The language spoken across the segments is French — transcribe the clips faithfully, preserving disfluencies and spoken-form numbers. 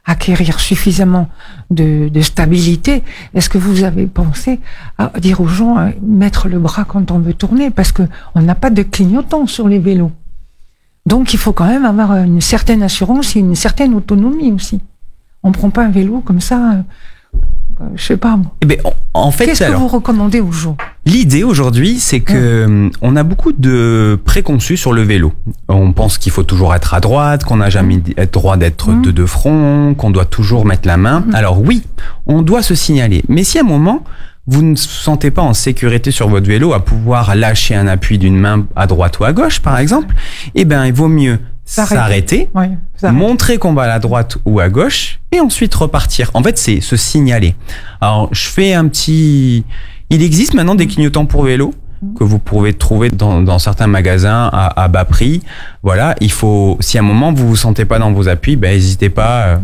acquérir suffisamment de, de stabilité, est-ce que vous avez pensé à dire aux gens à mettre le bras quand on veut tourner, parce que on n'a pas de clignotant sur les vélos. Donc il faut quand même avoir une certaine assurance et une certaine autonomie aussi. On prend pas un vélo comme ça, euh, je sais pas moi. Eh ben, en, en fait, qu'est-ce alors, que vous recommandez aux gens? L'idée aujourd'hui, c'est que ouais. on a beaucoup de préconçus sur le vélo. On pense qu'il faut toujours être à droite, qu'on n'a jamais le droit d'être mmh. de deux fronts, qu'on doit toujours mettre la main. Mmh. Alors oui, on doit se signaler. Mais si à un moment, vous ne vous sentez pas en sécurité sur votre vélo à pouvoir lâcher un appui d'une main à droite ou à gauche, par exemple, eh ben, il vaut mieux s'arrêter, oui, montrer qu'on va à la droite ou à gauche et ensuite repartir. En fait, c'est se signaler. Alors, je fais un petit... Il existe maintenant des clignotants pour vélo que vous pouvez trouver dans, dans certains magasins à, à bas prix. Voilà, il faut... Si à un moment, vous vous sentez pas dans vos appuis, ben, n'hésitez pas... Euh,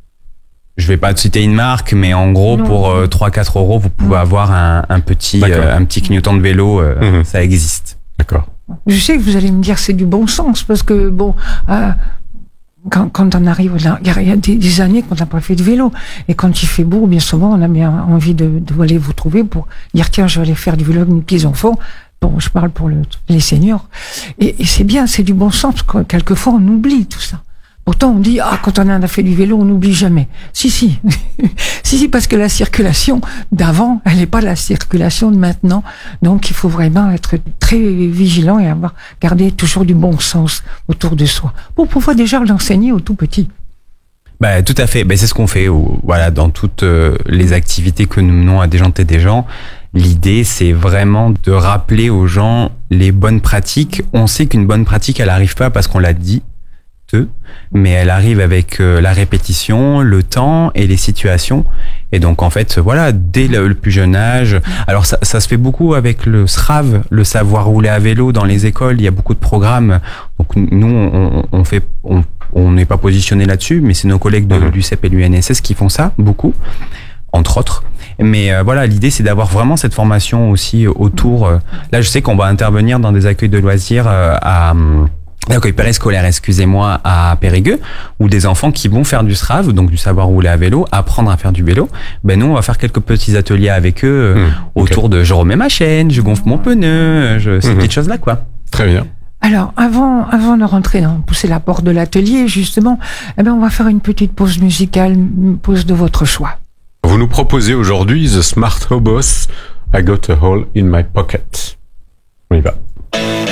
je vais pas citer une marque, mais en gros, non. pour euh, trois à quatre euros, vous pouvez non. avoir un, un, petit, euh, un petit clignotant de vélo. Euh, mmh. Ça existe. D'accord. Je sais que vous allez me dire c'est du bon sens, parce que bon, euh, quand, quand on arrive là, il y a des, des années qu'on n'a pas fait de vélo, et quand il fait beau, bien souvent, on a bien envie de, de aller vous trouver pour dire tiens, je vais aller faire du vélo avec mes petits enfants. Bon, je parle pour le, les seniors, et, et c'est bien, c'est du bon sens. Quelquefois, on oublie tout ça. Pourtant, on dit, ah, quand on a fait du vélo, on n'oublie jamais. Si, si. si, si, parce que la circulation d'avant, elle n'est pas la circulation de maintenant. Donc, il faut vraiment être très vigilant et avoir, garder toujours du bon sens autour de soi. Pour pouvoir déjà l'enseigner aux tout petits. Bah, tout à fait. Bah, c'est ce qu'on fait, au, voilà, dans toutes euh, les activités que nous menons à Déjanter des gens. L'idée, c'est vraiment de rappeler aux gens les bonnes pratiques. On sait qu'une bonne pratique, elle n'arrive pas parce qu'on l'a dit. Mais elle arrive avec euh, la répétition, le temps et les situations. Et donc, en fait, voilà, dès le, le plus jeune âge. Alors, ça, ça se fait beaucoup avec le S R A V, le savoir rouler à vélo dans les écoles. Il y a beaucoup de programmes. Donc, nous, on, on fait, on, on n'est pas positionné là-dessus, mais c'est nos collègues de l'U C E P et l'U N S S qui font ça, beaucoup, entre autres. Mais euh, voilà, l'idée, c'est d'avoir vraiment cette formation aussi autour. Euh, là, je sais qu'on va intervenir dans des accueils de loisirs euh, à... L'accueil périscolaire, excusez-moi, à Périgueux, où des enfants qui vont faire du S R A V, donc du savoir rouler à vélo, apprendre à faire du vélo. Ben nous, on va faire quelques petits ateliers avec eux mmh, autour okay. de je remets ma chaîne, je gonfle mon pneu, je, ces mmh. petites choses-là, quoi. Très bien. Alors, avant, avant de rentrer dans pousser la porte de l'atelier, justement, eh ben, on va faire une petite pause musicale, une pause de votre choix. Vous nous proposez aujourd'hui The Smart Hobos, I Got a Hole in My Pocket. On y va.